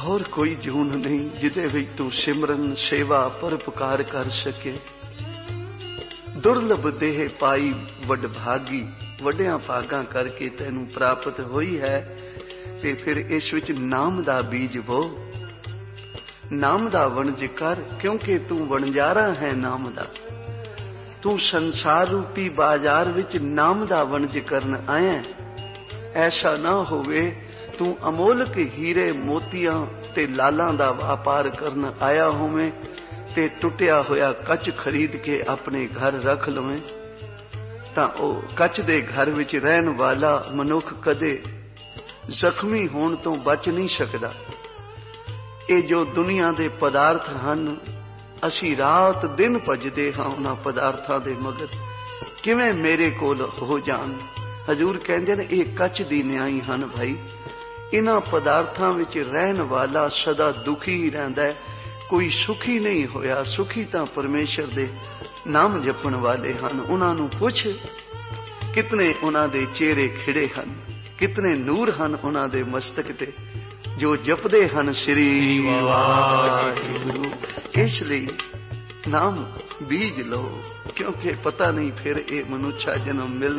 ਹੋਰ ਕੋਈ ਜੂਨ ਨਹੀਂ ਜਿਹਦੇ ਵਿੱਚ ਤੂੰ ਸਿਮਰਨ ਸੇਵਾ ਪਰਉਪਕਾਰ ਕਰ ਸਕੇ। ਦੁਰਲਭ ਦੇਹ ਪਾਈ ਵਡਭਾਗੀ, ਵੱਡਿਆਂ ਭਾਗਾਂ ਕਰਕੇ ਤੈਨੂੰ ਪ੍ਰਾਪਤ ਹੋਈ ਹੈ। ਤੇ ਫਿਰ ਇਸ ਵਿੱਚ ਨਾਮ ਦਾ ਬੀਜ ਬੋ, ਨਾਮ ਦਾ ਵਣਜ ਕਰ, ਕਿਉਂਕਿ ਤੂੰ ਵਣਜਾਰਾ ਹੈ ਨਾਮ ਦਾ। ਤੂੰ ਸੰਸਾਰ ਰੂਪੀ ਬਾਜ਼ਾਰ ਵਿੱਚ ਨਾਮ ਦਾ ਵਣਜ ਕਰਨ ਆਇਆ। ਐਸਾ ਨਾ ਹੋਵੇ ਤੂੰ ਅਮੋਲਕ ਹੀਰੇ ਮੋਤੀਆਂ ਤੇ ਲਾਲਾਂ ਦਾ ਵਪਾਰ ਕਰਨ ਆਇਆ ਹੋਵੇਂ ਤੇ ਟੁੱਟਿਆ ਹੋਇਆ ਕੱਚ ਖਰੀਦ ਕੇ ਆਪਣੇ ਘਰ ਰੱਖ ਲਵੇਂ, ਤਾਂ ਉਹ ਕੱਚ ਦੇ ਘਰ ਵਿੱਚ ਰਹਿਣ ਵਾਲਾ ਮਨੁੱਖ ਕਦੇ ਜ਼ਖਮੀ ਹੋਣ ਤੋਂ ਬਚ ਨਹੀਂ ਸਕਦਾ। ਇਹ ਜੋ ਦੁਨੀਆ ਦੇ ਪਦਾਰਥ ਹਨ, ਅਸੀਂ ਰਾਤ ਦਿਨ ਭਜਦੇ ਹਾਂ ਉਹਨਾਂ ਪਦਾਰਥਾਂ ਦੇ ਮਗਰ, ਕਿਵੇਂ ਮੇਰੇ ਕੋਲ ਹੋ ਜਾਣ। ਹਜ਼ੂਰ ਕਹਿੰਦੇ ਨੇ ਇਹ ਕੱਚ ਦੀ ਨਿਆਈ ਹਨ ਭਾਈ। ਇਹਨਾਂ ਪਦਾਰਥਾਂ ਵਿੱਚ ਰਹਿਣ ਵਾਲਾ ਸਦਾ ਦੁਖੀ ਹੀ ਰਹਿੰਦਾ ਹੈ, ਕੋਈ ਸੁਖੀ ਨਹੀਂ ਹੋਇਆ। ਸੁਖੀ ਤਾਂ ਪਰਮੇਸ਼ਰ ਦੇ ਨਾਮ ਜਪਣ ਵਾਲੇ ਹਨ। ਉਹਨਾਂ ਨੂੰ ਪੁੱਛ ਕਿਤਨੇ ਉਹਨਾਂ ਦੇ ਚਿਹਰੇ ਖਿੜੇ ਹਨ, ਕਿਤਨੇ ਨੂਰ ਹਨ ਉਹਨਾਂ ਦੇ ਮਸਤਕ ਤੇ, ਜੋ ਜਪਦੇ ਹਨ ਸ੍ਰੀ ਵਾਹਿਗੁਰੂ। ਇਸ ਲਈ ਨਾਮ ਬੀਜ ਲਓ, ਕਿਉਂਕਿ ਪਤਾ ਨਹੀਂ ਫਿਰ ਇਹ ਮਨੁੱਖਾ ਜਨਮ ਮਿਲਣਾ